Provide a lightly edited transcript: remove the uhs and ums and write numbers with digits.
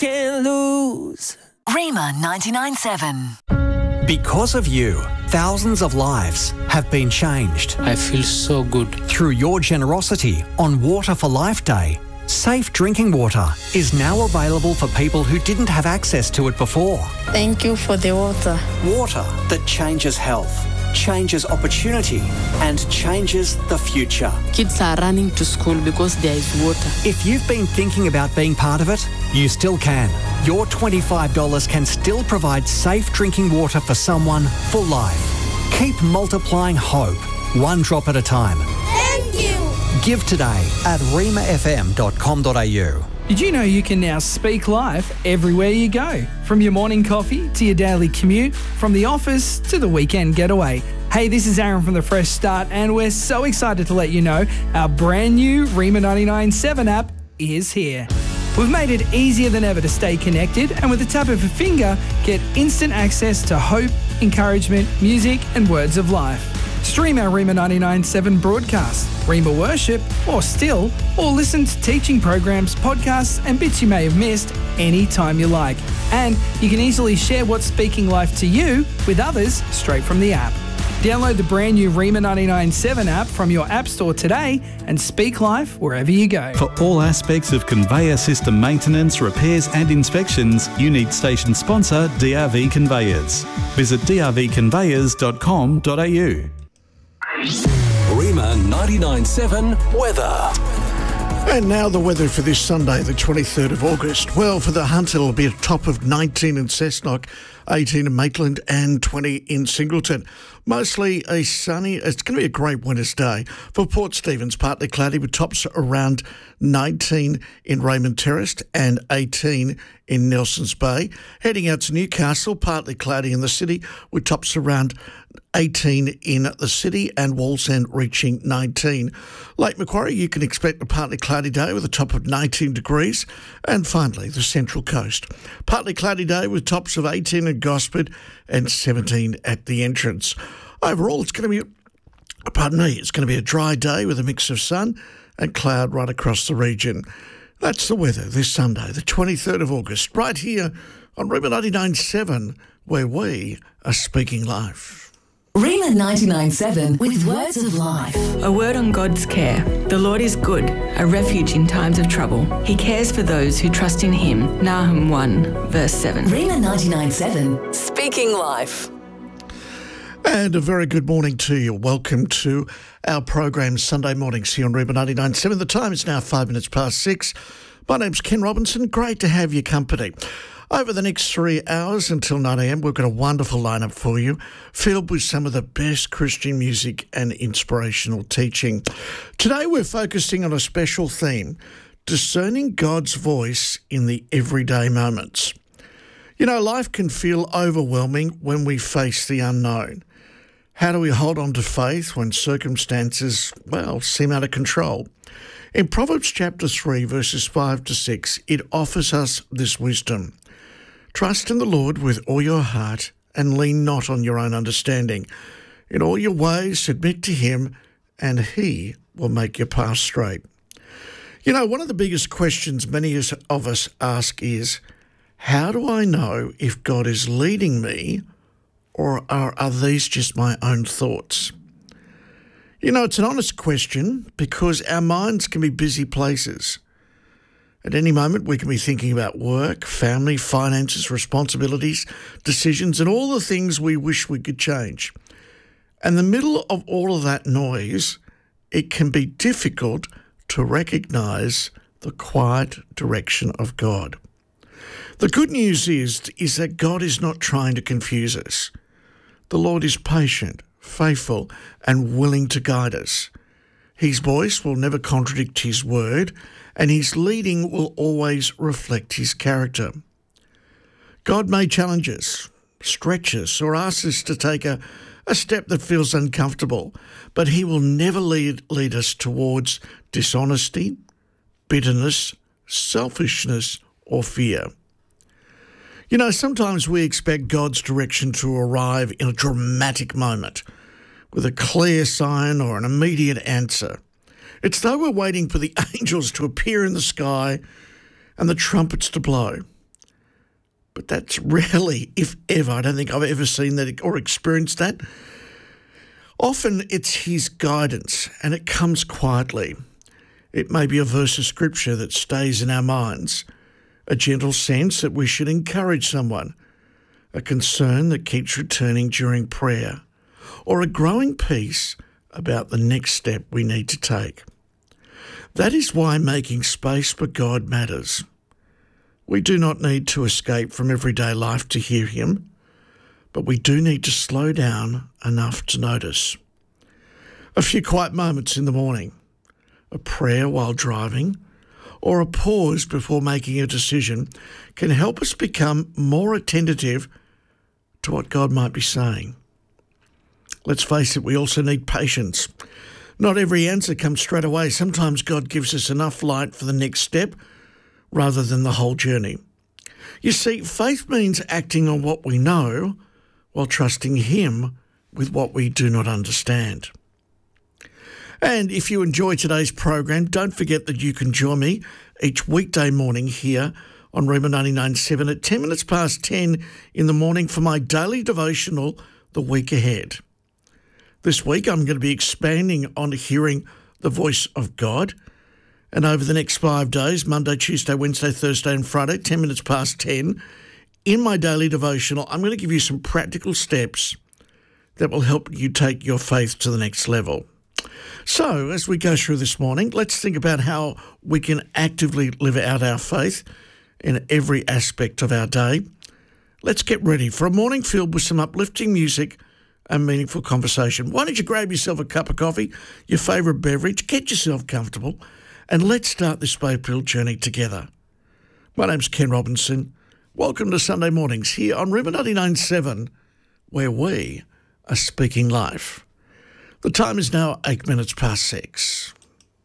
can't lose. Rima 99.7. Because of you, thousands of lives have been changed. I feel so good. Through your generosity on Water for Life Day, safe drinking water is now available for people who didn't have access to it before. Thank you for the water. Water that changes health, changes opportunity and changes the future. Kids are running to school because there is water. If you've been thinking about being part of it, you still can. Your $25 can still provide safe drinking water for someone for life. Keep multiplying hope, one drop at a time. Thank you. Give today at rimafm.com.au. Did you know you can now speak life everywhere you go? From your morning coffee to your daily commute, from the office to the weekend getaway. Hey, this is Aaron from The Fresh Start, and we're so excited to let you know our brand new Rima 99.7 app is here. We've made it easier than ever to stay connected, and with a tap of a finger, get instant access to hope, encouragement, music, and words of life. Stream our Rima 99.7 broadcast, Rima Worship, or listen to teaching programs, podcasts, and bits you may have missed anytime you like. And you can easily share what's speaking life to you with others straight from the app. Download the brand new Rima 99.7 app from your app store today and speak life wherever you go. For all aspects of conveyor system maintenance, repairs and inspections, you need station sponsor DRV Conveyors. Visit drvconveyors.com.au. Rima 99.7 weather. And now the weather for this Sunday, the 23rd of August. Well, for the Hunter, it'll be a top of 19 in Cessnock, 18 in Maitland and 20 in Singleton. Mostly a sunny, it's going to be a great winter's day. For Port Stephens, partly cloudy with tops around 19 in Raymond Terrace and 18 in Nelson's Bay. Heading out to Newcastle, partly cloudy in the city with tops around 18 in the city and Wallsend reaching 19. Lake Macquarie, you can expect a partly cloudy day with a top of 19 degrees. And finally, the Central Coast. Partly cloudy day with tops of 18 in Gosford and 17 at the entrance. Overall, it's going to be a dry day with a mix of sun and cloud right across the region. That's the weather this Sunday, the 23rd of August, right here on Rima 99.7, where we are speaking life. Rima 99.7 with words of life. A word on God's care. The Lord is good, a refuge in times of trouble. He cares for those who trust in him. Nahum 1, verse 7. Rima 99.7, speaking life. And a very good morning to you. Welcome to our program Sunday mornings here on Rima 99.7. The time is now 5 minutes past 6. My name's Ken Robinson. Great to have your company. Over the next 3 hours until 9 a.m, we've got a wonderful lineup for you, filled with some of the best Christian music and inspirational teaching. Today we're focusing on a special theme, discerning God's voice in the everyday moments. You know, life can feel overwhelming when we face the unknown. How do we hold on to faith when circumstances, seem out of control? In Proverbs chapter 3, verses 5 to 6, it offers us this wisdom. Trust in the Lord with all your heart and lean not on your own understanding. In all your ways submit to him and he will make your path straight. You know, one of the biggest questions many of us ask is, how do I know if God is leading me or are these just my own thoughts? You know, it's an honest question because our minds can be busy places. At any moment, we can be thinking about work, family, finances, responsibilities, decisions, and all the things we wish we could change. In the middle of all of that noise, it can be difficult to recognise the quiet direction of God. The good news is that God is not trying to confuse us. The Lord is patient, faithful, and willing to guide us. His voice will never contradict his word, and his leading will always reflect his character. God may challenge us, stretch us, or ask us to take a step that feels uncomfortable, but he will never lead us towards dishonesty, bitterness, selfishness, or fear. You know, sometimes we expect God's direction to arrive in a dramatic moment, with a clear sign or an immediate answer. It's though we're waiting for the angels to appear in the sky and the trumpets to blow. But that's rarely, if ever. I don't think I've ever seen that or experienced that. Often it's his guidance, and it comes quietly. It may be a verse of scripture that stays in our minds, a gentle sense that we should encourage someone, a concern that keeps returning during prayer, or a growing peace about the next step we need to take. That is why making space for God matters. We do not need to escape from everyday life to hear him, but we do need to slow down enough to notice. A few quiet moments in the morning, a prayer while driving, or a pause before making a decision can help us become more attentive to what God might be saying. Let's face it, we also need patience. Not every answer comes straight away. Sometimes God gives us enough light for the next step rather than the whole journey. You see, faith means acting on what we know while trusting him with what we do not understand. And if you enjoy today's program, don't forget that you can join me each weekday morning here on Rhema 99.7 at 10 minutes past 10 in the morning for my daily devotional, The Week Ahead. This week I'm going to be expanding on hearing the voice of God. And over the next 5 days, Monday, Tuesday, Wednesday, Thursday and Friday, 10 minutes past 10, in my daily devotional, I'm going to give you some practical steps that will help you take your faith to the next level. So, as we go through this morning, let's think about how we can actively live out our faith in every aspect of our day. Let's get ready for a morning filled with some uplifting music and meaningful conversation. Why don't you grab yourself a cup of coffee, your favourite beverage, get yourself comfortable, and let's start this faith-filled journey together. My name's Ken Robinson. Welcome to Sunday mornings here on Rhema 99.7, where we are speaking life. The time is now 8 minutes past 6.